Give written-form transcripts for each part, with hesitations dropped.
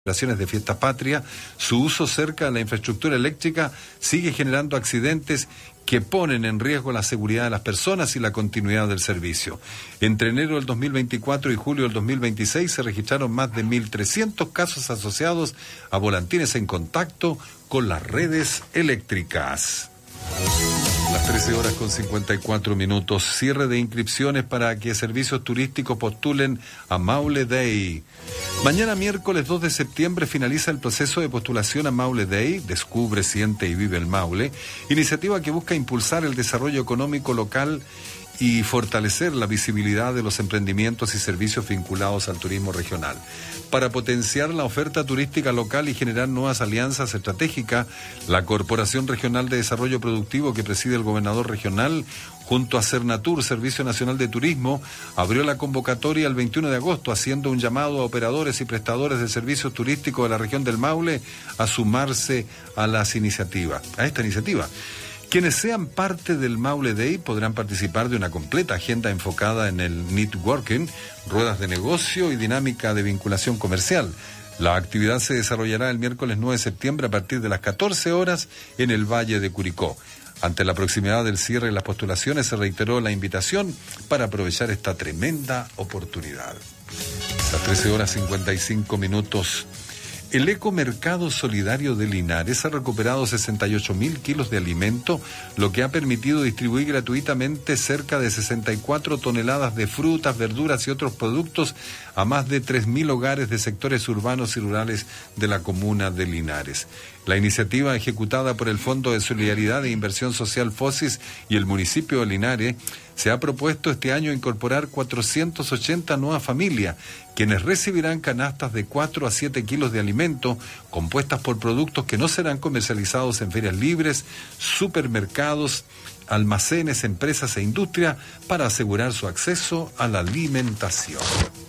celebraciones de fiesta patria, su uso cerca de la infraestructura eléctrica sigue generando accidentes que ponen en riesgo la seguridad de las personas y la continuidad del servicio. Entre enero del 2024 y julio del 2026 se registraron más de 1.300 casos asociados a volantines en contacto con las redes eléctricas. Las 13:54. Cierre de inscripciones para que servicios turísticos postulen a Maule Day. Mañana miércoles 2 de septiembre finaliza el proceso de postulación a Maule Day, Descubre, Siente y Vive el Maule, iniciativa que busca impulsar el desarrollo económico local y fortalecer la visibilidad de los emprendimientos y servicios vinculados al turismo regional. Para potenciar la oferta turística local y generar nuevas alianzas estratégicas, la Corporación Regional de Desarrollo Productivo que preside el gobernador regional, junto a Cernatur, Servicio Nacional de Turismo, abrió la convocatoria el 21 de agosto, haciendo un llamado a operadores y prestadores de servicios turísticos de la región del Maule a sumarse a esta iniciativa. Quienes sean parte del Maule Day podrán participar de una completa agenda enfocada en el networking, ruedas de negocio y dinámica de vinculación comercial. La actividad se desarrollará el miércoles 9 de septiembre a partir de las 14 horas en el Valle de Curicó. Ante la proximidad del cierre de las postulaciones se reiteró la invitación para aprovechar esta tremenda oportunidad. Las 13:55. El Ecomercado Solidario de Linares ha recuperado 68.000 kilos de alimento, lo que ha permitido distribuir gratuitamente cerca de 64 toneladas de frutas, verduras y otros productos a más de 3.000 hogares de sectores urbanos y rurales de la comuna de Linares. La iniciativa, ejecutada por el Fondo de Solidaridad e Inversión Social FOSIS y el municipio de Linares, se ha propuesto este año incorporar 480 nuevas familias, quienes recibirán canastas de 4 a 7 kilos de alimento, compuestas por productos que no serán comercializados en ferias libres, supermercados, almacenes, empresas e industria, para asegurar su acceso a la alimentación.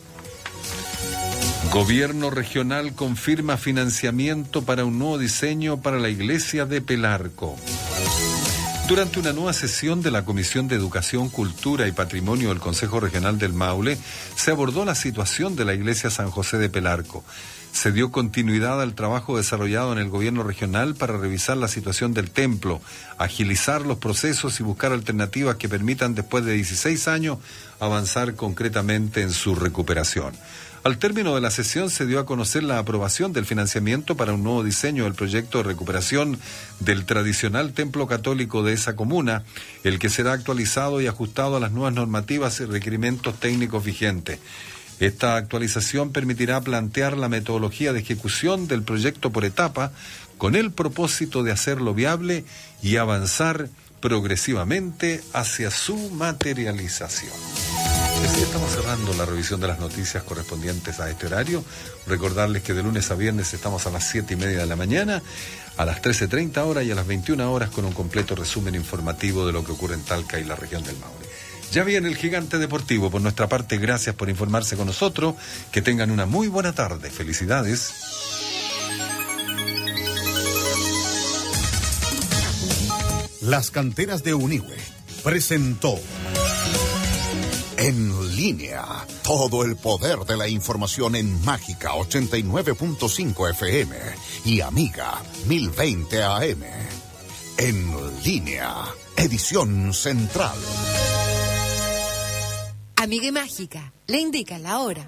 Gobierno regional confirma financiamiento para un nuevo diseño para la iglesia de Pelarco. Durante una nueva sesión de la Comisión de Educación, Cultura y Patrimonio del Consejo Regional del Maule, se abordó la situación de la iglesia San José de Pelarco. Se dio continuidad al trabajo desarrollado en el gobierno regional para revisar la situación del templo, agilizar los procesos y buscar alternativas que permitan, después de 16 años, avanzar concretamente en su recuperación. Al término de la sesión se dio a conocer la aprobación del financiamiento para un nuevo diseño del proyecto de recuperación del tradicional templo católico de esa comuna, el que será actualizado y ajustado a las nuevas normativas y requerimientos técnicos vigentes. Esta actualización permitirá plantear la metodología de ejecución del proyecto por etapa, con el propósito de hacerlo viable y avanzar progresivamente hacia su materialización. Así estamos cerrando la revisión de las noticias correspondientes a este horario. Recordarles que de lunes a viernes estamos a las 7:30 de la mañana, a las 13:30 horas y a las 21 horas con un completo resumen informativo de lo que ocurre en Talca y la región del Maule. Ya viene el Gigante Deportivo. Por nuestra parte, gracias por informarse con nosotros. Que tengan una muy buena tarde. Felicidades. Las canteras de Unihue presentó En Línea, todo el poder de la información en Mágica 89.5 FM y Amiga 1020 AM. En Línea, edición central. Amiga y Mágica, le indica la hora.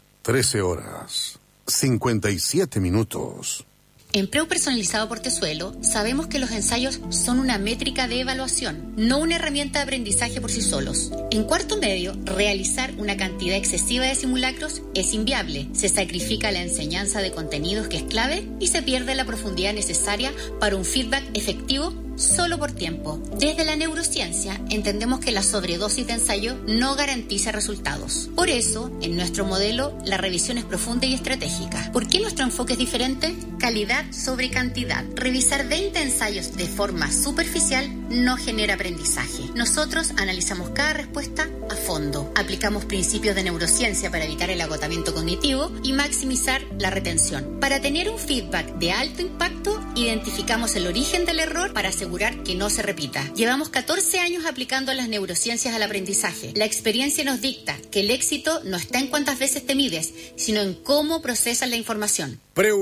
13:57. En Personalizado Portezuelo sabemos que los ensayos son una métrica de evaluación, no una herramienta de aprendizaje por sí solos. En cuarto medio, realizar una cantidad excesiva de simulacros es inviable. Se sacrifica la enseñanza de contenidos, que es clave, y se pierde la profundidad necesaria para un feedback efectivo solo por tiempo. Desde la neurociencia entendemos que la sobredosis de ensayo no garantiza resultados. Por eso, en nuestro modelo, la revisión es profunda y estratégica. ¿Por qué nuestro enfoque es diferente? Calidad sobre cantidad. Revisar 20 ensayos de forma superficial no genera aprendizaje. Nosotros analizamos cada respuesta a fondo. Aplicamos principios de neurociencia para evitar el agotamiento cognitivo y maximizar la retención. Para tener un feedback de alto impacto, identificamos el origen del error para asegurar asegurar que no se repita. Llevamos 14 años aplicando las neurociencias al aprendizaje. La experiencia nos dicta que el éxito no está en cuántas veces te mides, sino en cómo procesas la información.